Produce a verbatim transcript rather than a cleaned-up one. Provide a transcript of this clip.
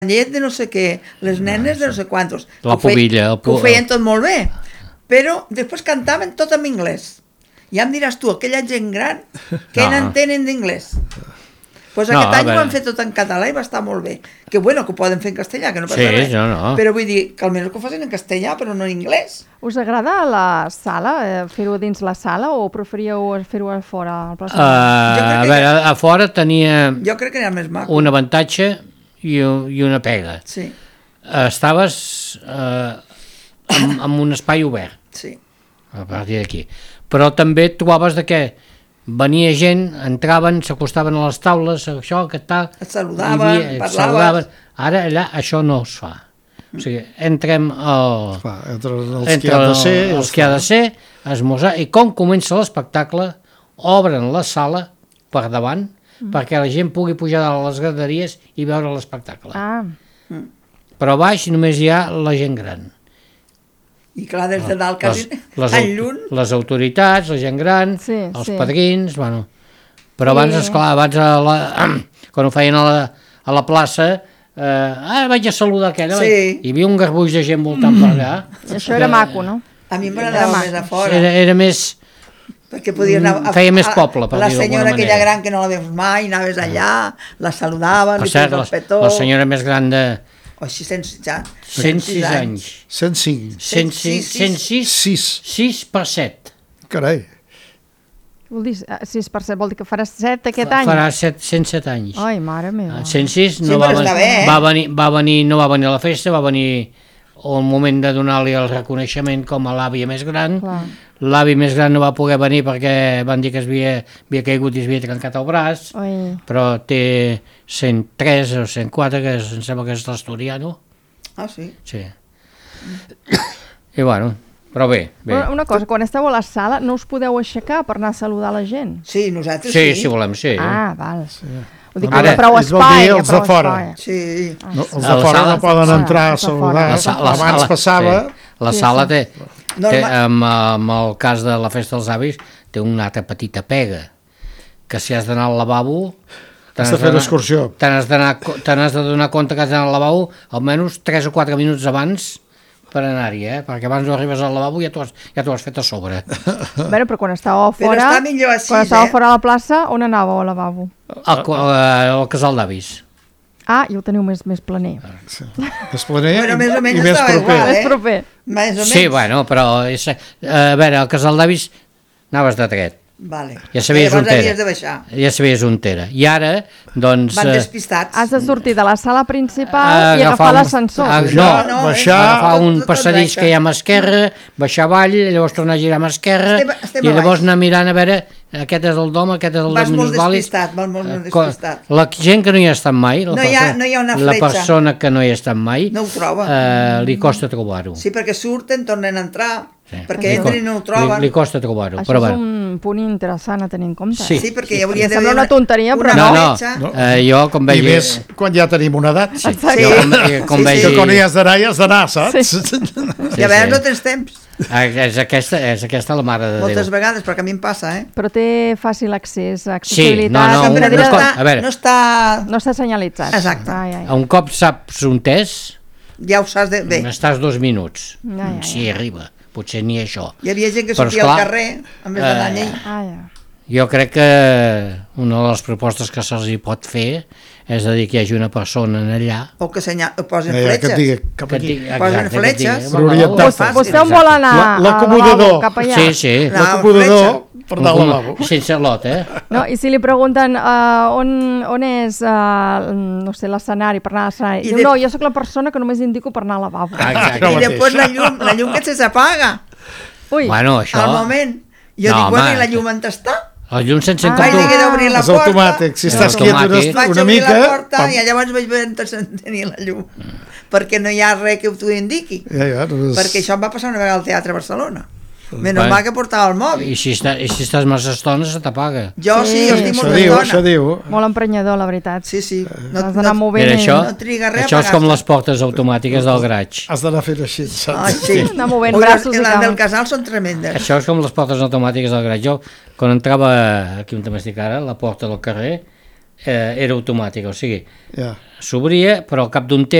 llet de no sé què, les nenes de no sé quantos. La pubilla. El pu... Ho feien tot molt bé, però després cantaven tot en anglès. Ja em diràs tu, aquella gent gran, que no. n'entenen d'inglès. Doncs pues aquest no, any ho van fer tot en català i va estar molt bé. Que bueno, que ho poden fer en castellà, que no passa sí, res. No, no. Però vull dir que almenys que ho facin en castellà, però no en anglès. Us agrada la sala, eh, fer-ho dins la sala, o preferíeu fer-ho a fora? Al uh, a veure, que... a fora tenia jo crec que era més maco. Un avantatge i, i una pega. Sí. Estaves eh, en, en un espai obert. Sí. A partir d'aquí. Però també trobaves de què venia gent, entraven, s'acostaven a les taules, això, que tal... Et saludaven, havia, parlaves... Saludaven. Ara allà això no es fa. O sigui, entrem el, Clar, entre els entre que ha de ser... Els, els que ha de ser, esmorzar, i com comença l'espectacle, obren la sala per davant, mm. perquè la gent pugui pujar a les graderies i veure l'espectacle. Ah. Mm. Però a baix només hi ha la gent gran. I clar, des de dalt quasi les, en lluny. Les autoritats, la gent gran, sí, els sí. padrins, bueno... Però abans, sí. esclar, abans a la, quan ho feien a la, a la plaça, eh, ah, vaig a saludar aquella, sí. vaig, hi havia un garbuix de gent voltant mm. per allà. I això era maco, no? A mi m'agradava més a fora. Era, era més... Perquè podies anar a, feia més poble, per la dir-ho d'alguna senyora aquella manera. gran que no la veus mai, anaves allà, la saludaven, Per li cert, feies el petó... La senyora més gran de... O així, cent, ja, cent sis anys. cent cinc. cent sis. cent sis. sis per set. Carai. Vol dir, sis per set vol dir que farà set aquest any? Farà set, cent set anys. Ai, mare meva. cent sis no sí, va, venir, bé, eh? va, venir, va venir, no va venir a la festa, va venir el moment de donar-li el reconeixement com a l'àvia més gran. Clar. L'avi més gran no va poder venir perquè van dir que es havia, havia caigut i es havia trencat el braç. Oi. Però té cent tres o cent quatre, que és, em sembla que és l'Asturiano. Ah, sí? Sí. I bueno, però bé, bé. Però una cosa, quan esteu a la sala no us podeu aixecar per anar a saludar la gent? Sí, nosaltres sí. Sí, si volem, sí. Ah, val. Sí. Vull dir que Ara, hi ha prou espai. Els de fora. Sí. Ah. No, els de fora no poden entrar a saludar. La sa la Abans sala, passava... Sí. La sí, sala sí. té, té amb, amb el cas de la festa dels avis, té una altra petita pega, que si has d'anar al lavabo... Has de fer l'excursió. Te n'has de donar compte que has d'anar al lavabo almenys tres o quatre minuts abans per anar-hi, eh? Perquè abans no arribes al lavabo i ja t'ho has, ja has fet a sobre. Bé, però quan estàveu fora, però està millor així, quan estàveu eh? fora a la plaça, on anàveu al lavabo? Al, al, al casal d'avis. Ah, ja ho teniu més, més planer. Sí. Més planer bueno, més o menys i més proper. Igual, eh? Més proper. Més o menys. Sí, bueno, però és, a veure, al casal d'avis anaves de dret. Vale. Ja sabies on era. De baixar. Ja sabies on era. I ara, doncs... Van despistats. Has de sortir de la sala principal i agafar l'ascensor. Ah, no, no, no, baixar, eh? agafar un tot, tot passadís que hi ha a mà esquerra, baixar avall, llavors tornar a girar a mà esquerra, estem, estem i llavors anar mirant a veure aquest és el dom, aquest és el vas de minusvàlid. Vas molt despistat, molt despistat. La gent que no hi ha estat mai, la, no hi ha, no hi ha una la persona que no hi ha estat mai, no ho troba. Eh, li costa trobar-ho. Sí, perquè surten, tornen a entrar, sí. perquè li entren i no ho troben. Li, li costa trobar-ho. Això però, és un punt interessant a tenir en compte. Sí, sí perquè hi hauria sí. Sembla una tonteria, però no. no. no, no. Eh, jo, com veig... I més quan ja tenim una edat. Sí. Sí. Jo, com, com sí, veig... sí. Que quan hi has d'anar, hi has d'anar, saps? Sí. Sí, I a veure, sí. no tens temps. És aquesta, és aquesta la mare de Déu. Moltes vegades, perquè a mi em passa, eh? Però té fàcil accés, accessibilitat... Sí, no, no, un, no, està, a veure, no està... No està senyalitzat. Exacte. Ai, ai. Un cop saps on és, ja ho saps de bé. Estàs dos minuts, ai, ai, si hi arriba, potser ni això. Hi havia gent que sortia al carrer, en vez d'anar allà. Ai, ai. Jo crec que una de les propostes que se'ls hi pot fer és de dir que hi hagi una persona allà... O que senyal, o posen ja, ja, fletxes. Que et digui cap aquí. Posen fletxes. Per orientar-te. Vostè on vol anar? L'acomodador. Cap allà? Sí, sí. L'acomodador per anar al lavabo. Sense lot, eh? No, i si li pregunten uh, on, on és uh, no sé, l'escenari, per anar a l'escenari, diu, de... no, jo sóc la persona que només indico per anar al lavabo. Exacte. I després la llum, la llum que se s'apaga. Ui. Bueno, això... Al moment. Jo no, dic, bueno, home, i la llum on està? El llum se'n sent ah, com tu. Vaig d'obrir la és porta. automàtic, si estàs quiet una, una vaig mica... Vaig la porta pam. I llavors vaig veure si tenia la llum. Mm. Perquè no hi ha res que t'ho indiqui. Ja, ja, no és... Perquè això em va passar una vegada al Teatre Barcelona. Menys mal que portava el mòbil. I si, està, i si estàs massa estona se t'apaga. Jo sí, sí jo estic molt estona. Això diu. Molt emprenyador, la veritat. Sí, sí. No, Has d'anar movent. Mira, això, no triga res això és com les portes automàtiques del garatge. Has d'anar fent així, saps? Ah, sí. Anar movent braços i cames. Les del cames. casal són tremendes. Això és com les portes automàtiques del garatge. Jo, quan entrava aquí on estic ara, la porta del carrer, eh, era automàtica, o sigui, yeah. s'obria, però al cap d'un temps